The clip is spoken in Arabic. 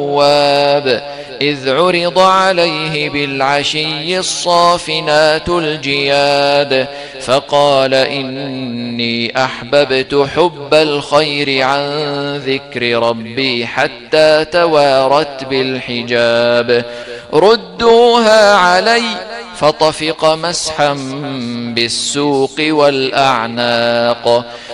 التواب إذ عرض عليه بالعشي الصافنات الجياد فقال إني أحببت حب الخير عن ذكر ربي حتى توارت بالحجاب ردوها علي فطفق مسحا بالسوق والأعناق